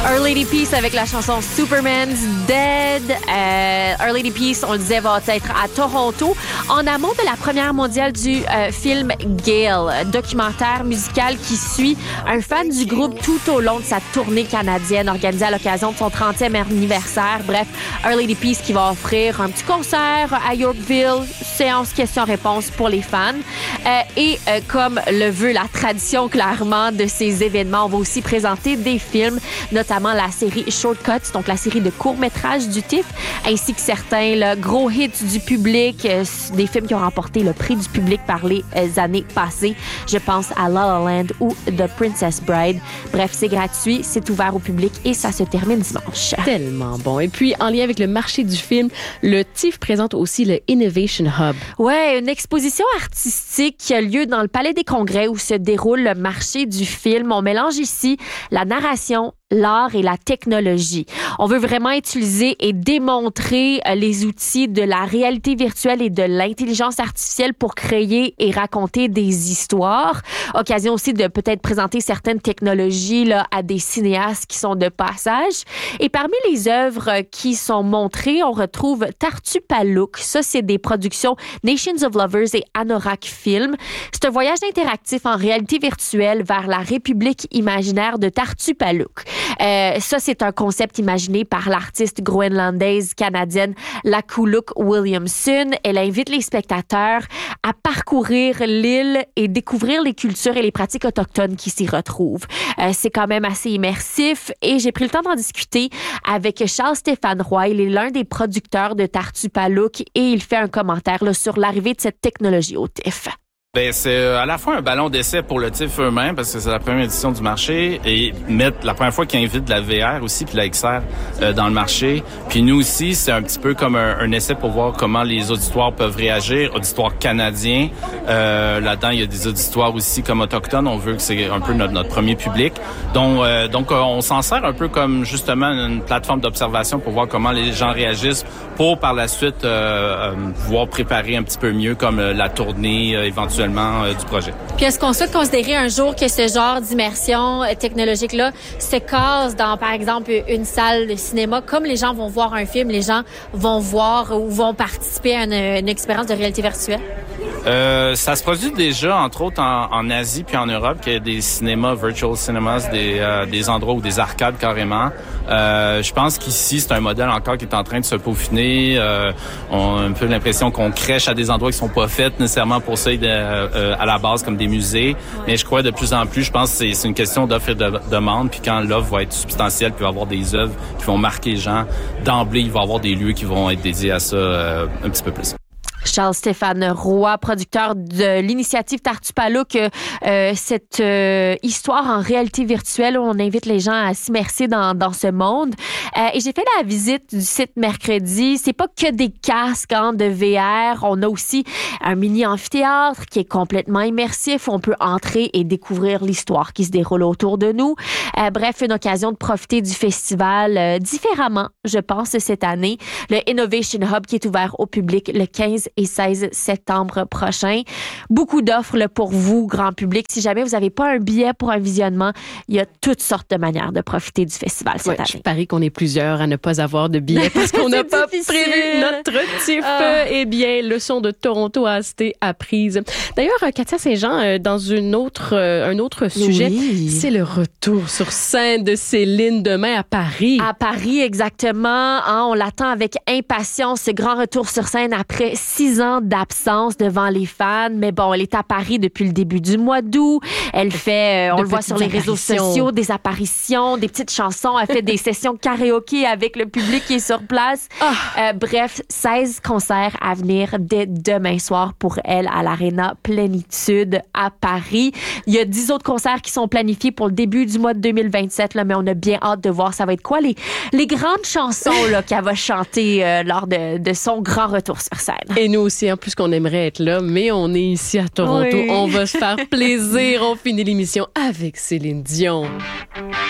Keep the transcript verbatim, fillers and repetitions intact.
Our Lady Peace avec la chanson Superman's Dead. Euh, Our Lady Peace, on le disait, va être à Toronto en amont de la première mondiale du euh, film Gale, documentaire musical qui suit un fan du groupe tout au long de sa tournée canadienne organisée à l'occasion de son trentième anniversaire. Bref, Our Lady Peace qui va offrir un petit concert à Yorkville, séance questions-réponses pour les fans. Euh, et euh, comme le veut la tradition clairement de ces événements, on va aussi présenter des films, notamment la série Shortcuts, donc la série de courts-métrages du T I F F, ainsi que certains là, gros hits du public, euh, des films qui ont remporté le prix du public par les euh, années passées. Je pense à La La Land ou The Princess Bride. Bref, c'est gratuit, c'est ouvert au public et ça se termine dimanche. Tellement bon. Et puis, en lien avec le marché du film, le T I F F présente aussi le Innovation Hub. Ouais, une exposition artistique qui a lieu dans le Palais des Congrès où se déroule le marché du film. On mélange ici la narration, l'art et la technologie. On veut vraiment utiliser et démontrer les outils de la réalité virtuelle et de l'intelligence artificielle pour créer et raconter des histoires. Occasion aussi de peut-être présenter certaines technologies là, à des cinéastes qui sont de passage. Et parmi les œuvres qui sont montrées, on retrouve Tartupaluk. Ça, c'est des productions Nations of Lovers et Anorak Film. C'est un voyage interactif en réalité virtuelle vers la République imaginaire de Tartupaluk. Euh, ça, c'est un concept imaginé par l'artiste groenlandaise canadienne Lakuluk Williamson. Elle invite les spectateurs à parcourir l'île et découvrir les cultures et les pratiques autochtones qui s'y retrouvent. Euh, c'est quand même assez immersif et j'ai pris le temps d'en discuter avec Charles-Stéphane Roy. Il est l'un des producteurs de Tartupaluk et il fait un commentaire là, sur l'arrivée de cette technologie au T I F F. Ben c'est à la fois un ballon d'essai pour le T I F F eux-mêmes parce que c'est la première édition du marché et mettre la première fois qu'ils invitent de la V R aussi puis la X R euh, dans le marché. Puis nous aussi, c'est un petit peu comme un, un essai pour voir comment les auditoires peuvent réagir, auditoires canadiens. Euh, là-dedans, il y a des auditoires aussi comme autochtones. On veut que c'est un peu notre, notre premier public. Donc, euh, donc on s'en sert un peu comme justement une plateforme d'observation pour voir comment les gens réagissent pour par la suite euh, euh, pouvoir préparer un petit peu mieux comme euh, la tournée euh, éventuellement Euh, du projet. Puis est-ce qu'on souhaite considérer un jour que ce genre d'immersion technologique-là se case dans, par exemple, une salle de cinéma? Comme les gens vont voir un film, les gens vont voir ou vont participer à une, une expérience de réalité virtuelle? Euh, ça se produit déjà, entre autres, en, en Asie puis en Europe, qu'il y a des cinémas, virtual cinemas, des, euh, des endroits ou des arcades carrément. Euh, je pense qu'ici, c'est un modèle encore qui est en train de se peaufiner. Euh, on a un peu l'impression qu'on crèche à des endroits qui sont pas faits nécessairement pour ça de, euh, à la base comme des musées. Mais je crois de plus en plus, je pense que c'est, c'est une question d'offre et de demande. Puis quand l'offre va être substantielle, puis il va y avoir des œuvres qui vont marquer les gens, d'emblée, il va y avoir des lieux qui vont être dédiés à ça euh, un petit peu plus. Charles-Stéphane Roy, producteur de l'initiative Tartupaluk, euh, cette euh, histoire en réalité virtuelle où on invite les gens à s'immerser dans, dans ce monde. Euh, et j'ai fait la visite du site mercredi. C'est pas que des casques hein, de V R. On a aussi un mini amphithéâtre qui est complètement immersif. On peut entrer et découvrir l'histoire qui se déroule autour de nous. Euh, bref, une occasion de profiter du festival euh, différemment, je pense, cette année. Le Innovation Hub qui est ouvert au public le quinze et seize septembre prochain. Beaucoup d'offres là, pour vous, grand public. Si jamais vous n'avez pas un billet pour un visionnement, il y a toutes sortes de manières de profiter du festival cette ouais, année. Je parie qu'on est plusieurs à ne pas avoir de billets parce qu'on n'a pas difficile. prévu notre T I F F. Ah. Eh bien, le son de Toronto a été apprise. D'ailleurs, Katia Saint-Jean, dans une autre, un autre sujet, oui. C'est le retour sur scène de Céline demain à Paris. À Paris, exactement. Hein, on l'attend avec impatience, ce grand retour sur scène après six ans d'absence devant les fans. Mais bon, elle est à Paris depuis le début du mois d'août. Elle fait, euh, on le voit sur les réseaux sociaux, des apparitions, des petites chansons. Elle fait des sessions karaoké avec le public qui est sur place. Oh. Euh, bref, seize concerts à venir dès demain soir pour elle à l'Arena Plénitude à Paris. Il y a dix autres concerts qui sont planifiés pour le début du mois de deux mille vingt-sept, là, mais on a bien hâte de voir ça va être quoi les, les grandes chansons là, qu'elle va chanter euh, lors de, de son grand retour sur scène. Et nous aussi, en plus qu'on aimerait être là, mais on est ici à Toronto. Oui. On va se faire plaisir. On finit l'émission avec Céline Dion.